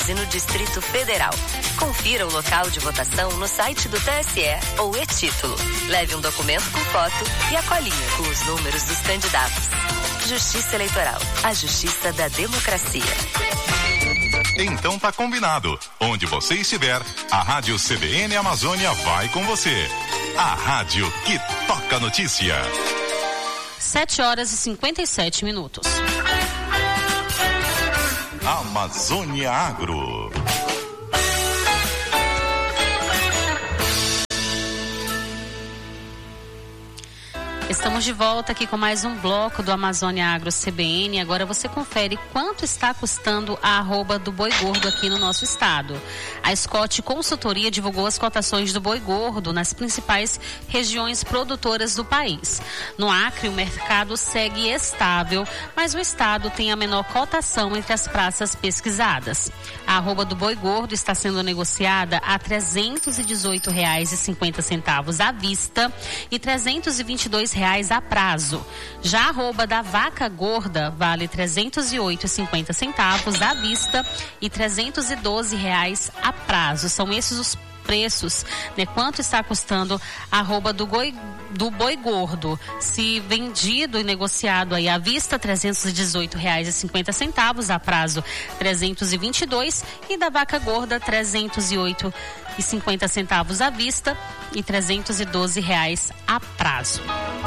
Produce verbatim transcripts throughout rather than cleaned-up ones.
e no Distrito Federal. Confira o local de votação no site do T S E ou e-título. Leve um documento com foto e a colinha com os números dos candidatos. Justiça Eleitoral, a justiça da democracia. Então tá combinado. Onde você estiver, a Rádio C B N Amazônia vai com você. A rádio que toca notícia. sete horas e cinquenta e sete minutos. Amazônia Agro. Estamos de volta aqui com mais um bloco do Amazônia Agro C B N. Agora você confere quanto está custando a arroba do boi gordo aqui no nosso estado. A Scott Consultoria divulgou as cotações do boi gordo nas principais regiões produtoras do país. No Acre, o mercado segue estável, mas o estado tem a menor cotação entre as praças pesquisadas. A arroba do boi gordo está sendo negociada a trezentos e dezoito reais e cinquenta centavos à vista e trezentos e vinte e dois reais a prazo. Já a arroba da vaca gorda vale trezentos e oito reais e cinquenta centavos à vista e trezentos e doze reais a prazo. São esses os preços, né? Quanto está custando a arroba do boi, do boi gordo? Se vendido e negociado aí à vista, trezentos e dezoito reais e cinquenta centavos, a prazo trezentos e vinte e dois, e da vaca gorda trezentos e oito reais e cinquenta centavos à vista e trezentos e doze reais a prazo.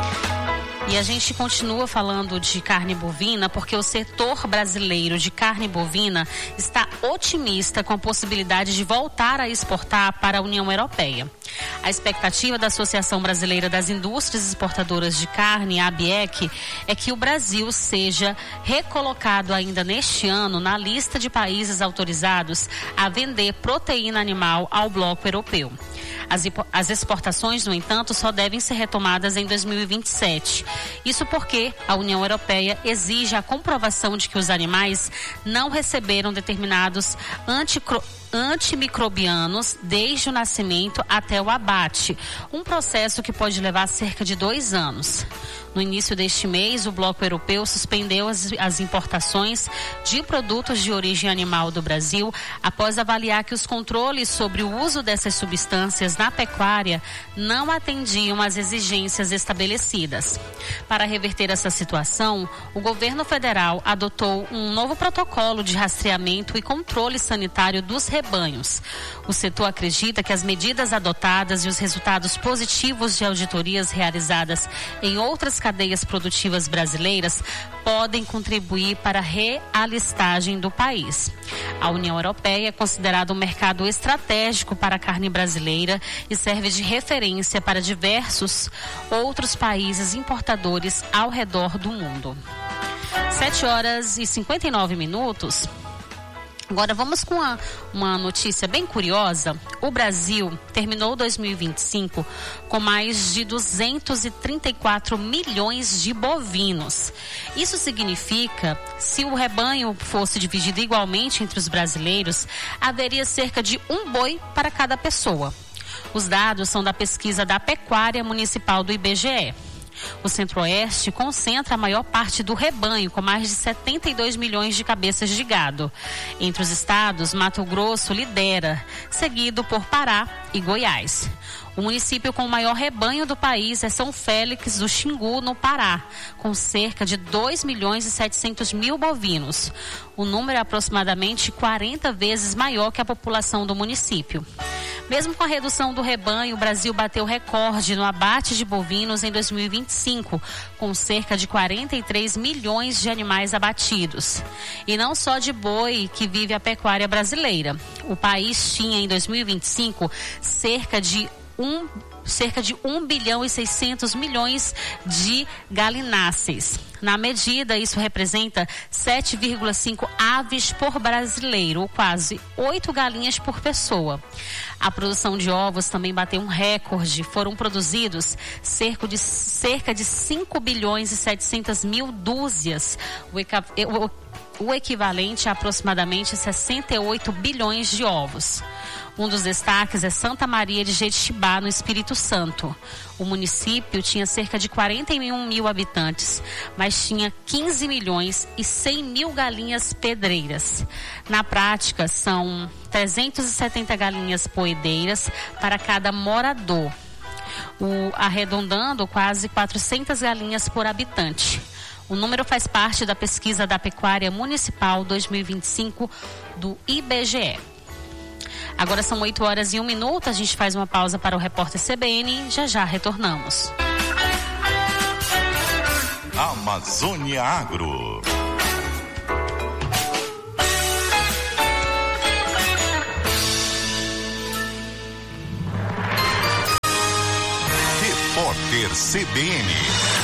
E a gente continua falando de carne bovina porque o setor brasileiro de carne bovina está otimista com a possibilidade de voltar a exportar para a União Europeia. A expectativa da Associação Brasileira das Indústrias Exportadoras de Carne, a ABEC, é que o Brasil seja recolocado ainda neste ano na lista de países autorizados a vender proteína animal ao bloco europeu. As, as exportações, no entanto, só devem ser retomadas em dois mil e vinte e sete. Isso porque a União Europeia exige a comprovação de que os animais não receberam determinados anticro antimicrobianos desde o nascimento até o abate, um processo que pode levar cerca de dois anos. No início deste mês, o bloco europeu suspendeu as, as importações de produtos de origem animal do Brasil após avaliar que os controles sobre o uso dessas substâncias na pecuária não atendiam às exigências estabelecidas. Para reverter essa situação, o governo federal adotou um novo protocolo de rastreamento e controle sanitário dos rebanhos. O setor acredita que as medidas adotadas e os resultados positivos de auditorias realizadas em outras cadeias produtivas brasileiras podem contribuir para a realistagem do país. A União Europeia é considerada um mercado estratégico para a carne brasileira e serve de referência para diversos outros países importadores ao redor do mundo. sete horas e cinquenta e nove minutos. Agora vamos com uma, uma notícia bem curiosa. O Brasil terminou dois mil e vinte e cinco com mais de duzentos e trinta e quatro milhões de bovinos. Isso significa, se o rebanho fosse dividido igualmente entre os brasileiros, haveria cerca de um boi para cada pessoa. Os dados são da pesquisa da Pecuária Municipal do I B G E. O Centro-Oeste concentra a maior parte do rebanho, com mais de setenta e dois milhões de cabeças de gado. Entre os estados, Mato Grosso lidera, seguido por Pará e Goiás. O município com o maior rebanho do país é São Félix do Xingu, no Pará, com cerca de dois milhões e setecentos mil bovinos. O número é aproximadamente quarenta vezes maior que a população do município. Mesmo com a redução do rebanho, o Brasil bateu recorde no abate de bovinos em dois mil e vinte e cinco, com cerca de quarenta e três milhões de animais abatidos. E não só de boi que vive a pecuária brasileira. O país tinha em dois mil e vinte e cinco cerca de um cerca de um bilhão e seiscentos milhões de galináceos. Na medida, isso representa sete vírgula cinco aves por brasileiro, ou quase oito galinhas por pessoa. A produção de ovos também bateu um recorde. Foram produzidos cerca de, cerca de cinco bilhões e setecentas mil dúzias, o o equivalente a aproximadamente sessenta e oito bilhões de ovos. Um dos destaques é Santa Maria de Jetibá, no Espírito Santo. O município tinha cerca de quarenta e um mil habitantes, mas tinha quinze milhões e cem mil galinhas pedreiras. Na prática, são trezentas e setenta galinhas poedeiras para cada morador, o, arredondando quase quatrocentas galinhas por habitante. O número faz parte da pesquisa da Pecuária Municipal dois mil e vinte e cinco do I B G E. Agora são oito horas e um minuto, a gente faz uma pausa para o repórter C B N, já já retornamos. Amazônia Agro. Repórter C B N.